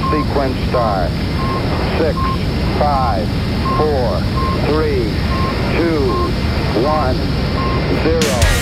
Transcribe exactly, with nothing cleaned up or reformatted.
sequence start. Six, five, four, three, two, one, zero.